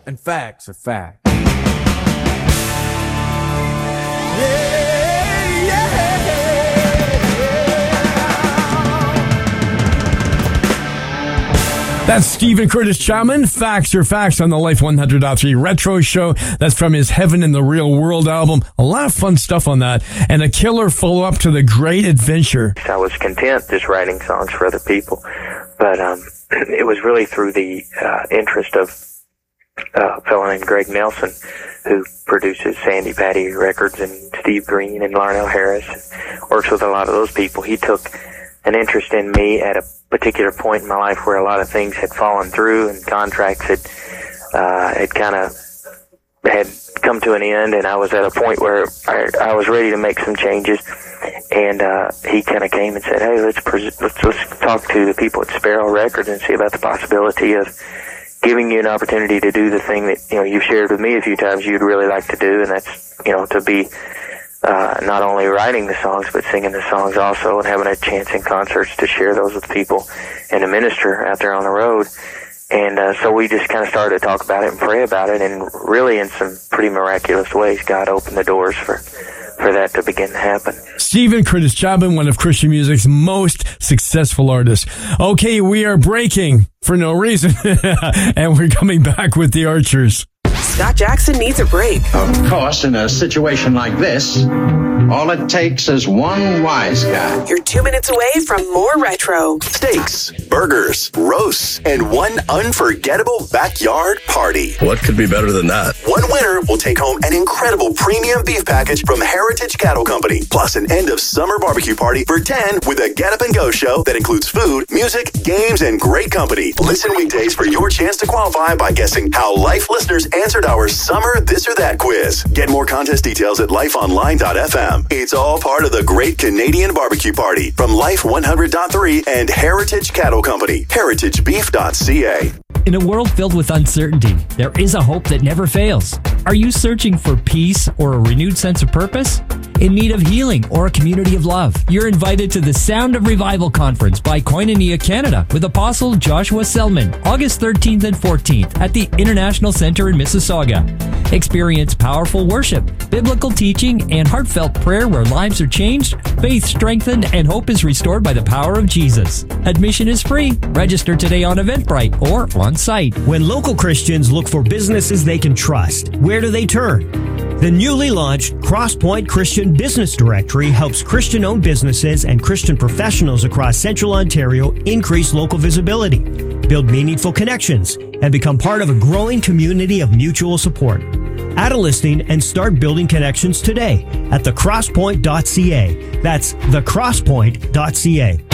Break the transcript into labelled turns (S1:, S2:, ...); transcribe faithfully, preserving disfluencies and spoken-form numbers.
S1: And facts are facts.
S2: That's Stephen Curtis Chapman. Facts are facts on the Life one hundred point three Retro Show. That's from his Heaven in the Real World album. A lot of fun stuff on that. And a killer follow-up to The Great Adventure.
S3: I was content just writing songs for other people. But um, it was really through the uh, interest of uh, a fellow named Greg Nelson, who produces Sandy Patty Records, and Steve Green and Larnell Harris. Works with a lot of those people. He took an interest in me at a particular point in my life where a lot of things had fallen through and contracts had uh, had kind of had come to an end, and I was at a point where I, I was ready to make some changes. And uh, he kind of came and said, "Hey, let's, pres- let's let's talk to the people at Sparrow Records and see about the possibility of giving you an opportunity to do the thing that, you know, you've shared with me a few times you'd really like to do, and that's, you know, to be uh, not only writing the songs but singing the songs also, and having a chance in concerts to share those with people and to minister out there on the road." And uh, so we just kind of started to talk about it and pray about it, and really in some pretty miraculous ways, God opened the doors for for that to begin to happen.
S2: Stephen Curtis Chapman, one of Christian music's most successful artists. Okay, we are breaking for no reason, and we're coming back with the Archers.
S4: Scott Jackson needs a break.
S5: Of course, in a situation like this, all it takes is one wise guy.
S4: You're two minutes away from more retro.
S6: Steaks, burgers, roasts, and one unforgettable backyard party.
S7: What could be better than that?
S6: One winner will take home an incredible premium beef package from Heritage Cattle Company, plus an end-of-summer barbecue party for ten with a Get Up and Go show that includes food, music, games, and great company. Listen weekdays for your chance to qualify by guessing how Life listeners answered our Summer This or That quiz. Get more contest details at life online dot f m. It's all part of the Great Canadian Barbecue Party from Life one hundred point three and Heritage Cattle Company, heritage beef dot c a.
S8: In a world filled with uncertainty, there is a hope that never fails. Are you searching for peace or a renewed sense of purpose? In need of healing or a community of love? You're invited to the Sound of Revival Conference by Koinonia Canada with Apostle Joshua Selman, August thirteenth and fourteenth at the International Center in Mississauga. Experience powerful worship, biblical teaching, and heartfelt prayer where lives are changed, faith strengthened, and hope is restored by the power of Jesus. Admission is free. Register today on Eventbrite or on site.
S9: When local Christians look for businesses they can trust, where do they turn? The newly launched CrossPoint Christian Business Directory helps Christian-owned businesses and Christian professionals across Central Ontario increase local visibility, build meaningful connections, and become part of a growing community of mutual support. Add a listing and start building connections today at the crosspoint dot c a. That's the crosspoint dot c a.